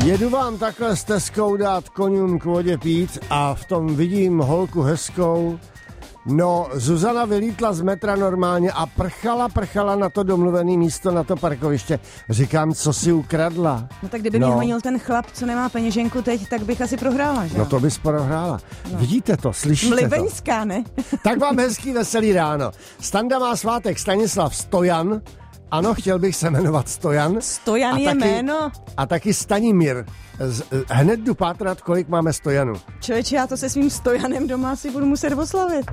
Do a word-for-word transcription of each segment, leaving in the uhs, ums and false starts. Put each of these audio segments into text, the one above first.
Jedu vám takhle s Teskou dát koňům k vodě pít a v tom vidím holku hezkou. No, Zuzana vylítla z metra normálně a prchala, prchala na to domluvené místo, na to parkoviště. Říkám, co si ukradla? No tak kdyby no. mě honil ten chlap, co nemá peněženku teď, tak bych asi prohrála, že? No to bys prohrála. No. Vidíte to, slyšíte Mliveňská, to? ne? Tak vám hezký veselý ráno. Standa má svátek, Stanislav Stojan. Ano, chtěl bych se jmenovat Stojan. Stojan a je taky, jméno. A taky Stanimír. Z, hned jdu pátrat, kolik máme Stojanů. Člověče, já to se svým Stojanem doma si budu muset oslavit.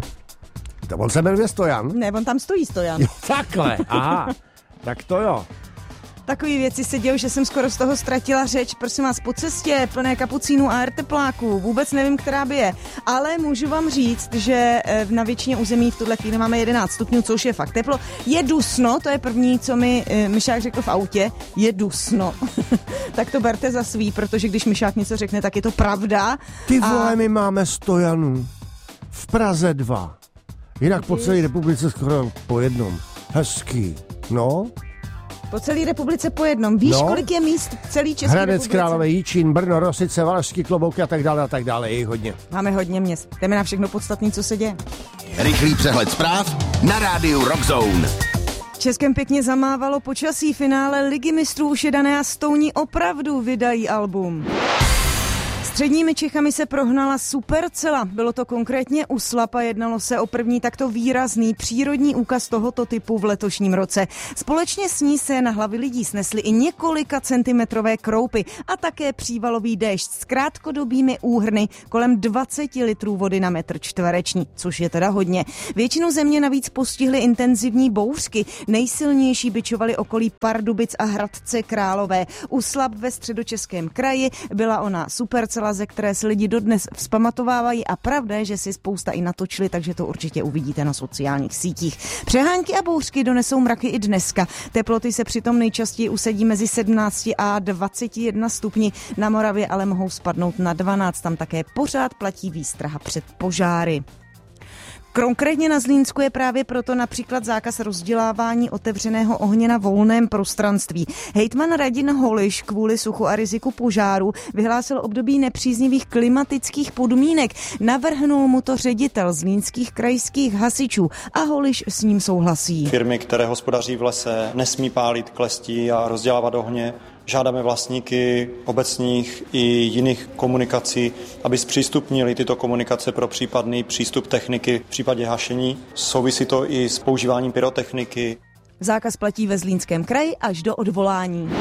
To on se jmenuje Stojan? Ne, on tam stojí Stojan. Jo, takhle, aha. Tak to jo. Takový věci se dějou, že jsem skoro z toho ztratila řeč. Prosím vás, po cestě plné kapucínů a airtepláků. Vůbec nevím, která by je. Ale můžu vám říct, že na většině území v tuhle chvíli máme jedenáct stupňů, což je fakt teplo. Je dusno, to je první, co mi Myšák řekl v autě. Je dusno. Tak to berte za svý, protože když Myšák něco řekne, tak je to pravda. Ty vole, a... my máme Stojanů. V Praze dva. Jinak po celé republice skoro po jednom. Hezký. No. Po celé republice po jednom. Víš, no? Kolik je míst v celé České Hradec republice? Králové, Jičín, Brno, Rosice, Valašský Klobouky a tak dále a tak dále. Je jich hodně. Máme hodně měst. Jdeme na všechno podstatné, co se děje. Rychlý přehled zpráv na rádiu Rock Zone. Českem pěkně zamávalo počasí, finále Ligy mistrů už je dané a Stouni opravdu vydají album. Středními Čechami se prohnala Supercela. Bylo to konkrétně u Slap a jednalo se o první takto výrazný přírodní úkaz tohoto typu v letošním roce. Společně s ní se na hlavy lidí snesly i několika centimetrové kroupy a také přívalový déšť s krátkodobými úhrny kolem dvacet litrů vody na metr čtvereční, což je teda hodně. Většinu země navíc postihly intenzivní bouřky. Nejsilnější bičovaly okolí Pardubic a Hradce Králové. U Slap ve Středočeském kraji byla ona Supercela, ze které se lidi dodnes vzpamatovávají a pravda je, že si spousta i natočili, takže to určitě uvidíte na sociálních sítích. Přehánky a bouřky donesou mraky i dneska. Teploty se přitom nejčastěji usedí mezi sedmnáct a dvacet jedna stupni. Na Moravě ale mohou spadnout na dvanáct. Tam také pořád platí výstraha před požáry. Konkrétně na Zlínsku je právě proto například zákaz rozdělávání otevřeného ohně na volném prostranství. Hejtman Radim Holiš kvůli suchu a riziku požáru vyhlásil období nepříznivých klimatických podmínek. Navrhnul mu to ředitel zlínských krajských hasičů a Holiš s ním souhlasí. Firmy, které hospodaří v lese, nesmí pálit klestí a rozdělávat ohně. Žádáme vlastníky obecních i jiných komunikací, aby zpřístupnili tyto komunikace pro případný přístup techniky v případě hašení. Souvisí to i s používáním pyrotechniky. Zákaz platí ve Zlínském kraji až do odvolání.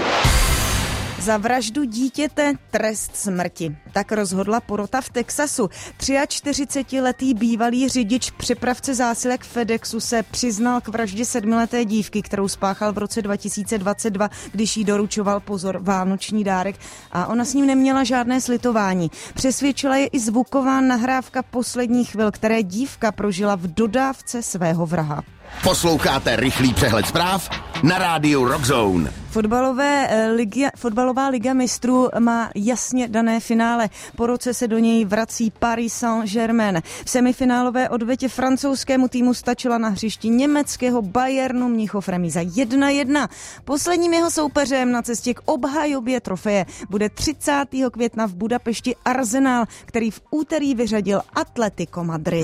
Za vraždu dítěte trest smrti. Tak rozhodla porota v Texasu. čtyřicetiletý bývalý řidič přepravce zásilek FedExu se přiznal k vraždě sedmileté dívky, kterou spáchal v roce dva tisíce dvacet dva, když jí doručoval, pozor, vánoční dárek a ona s ním neměla žádné slitování. Přesvědčila je i zvuková nahrávka posledních chvil, které dívka prožila v dodávce svého vraha. Posloucháte rychlý přehled zpráv na rádiu Rock Zone. Fotbalové liga, fotbalová liga mistrů má jasně dané finále. Po roce se do něj vrací Paris Saint-Germain. V semifinálové odvetě francouzskému týmu stačila na hřišti německého Bayernu Mnichov remíza jedna jedna. Posledním jeho soupeřem na cestě k obhajobě trofeje bude třicátého května v Budapešti Arsenal, který v úterý vyřadil Atletico Madrid.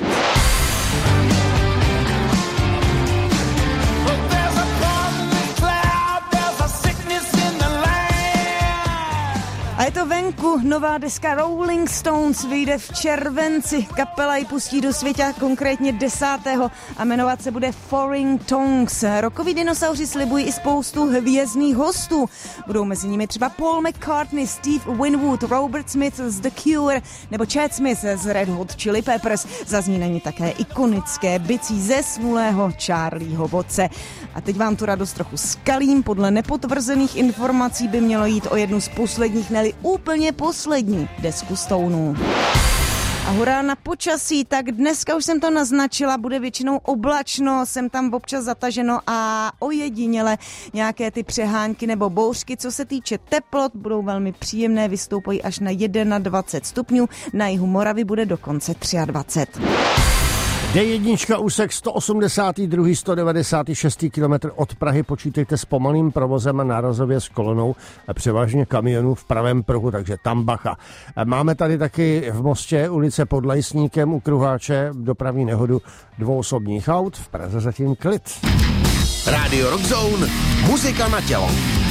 A je to venku, nová deska Rolling Stones vyjde v červenci. Kapela ji pustí do světa konkrétně desátého a jmenovat se bude Foreign Tongues. Rockoví dinosauři slibují i spoustu hvězdných hostů. Budou mezi nimi třeba Paul McCartney, Steve Winwood, Robert Smith z The Cure nebo Chad Smith z Red Hot Chili Peppers. Zazní na ní také ikonické bicí ze smulého Charlieho Watse. A teď vám tu radost trochu skalím. Podle nepotvrzených informací by mělo jít o jednu z posledních, ne úplně poslední desku Stounů. A hurá na počasí, tak dneska už jsem to naznačila, bude většinou oblačno, jsem tam občas zataženo a ojediněle nějaké ty přehánky nebo bouřky. Co se týče teplot, budou velmi příjemné, vystoupají až na dvacet jedna stupňů, na jihu Moravy bude dokonce dvacet tři. D jedna úsek sto osmdesát dva sto devadesát šest kilometr od Prahy, počítejte s pomalým provozem a nárazově s kolonou převážně kamionů v pravém pruhu, takže tam bacha. Máme tady taky v Mostě ulice pod Lejsníkem u Kruháče dopravní nehodu dvou osobních aut, v Praze zatím klid. Rádio Rock Zone, muzika na tělo.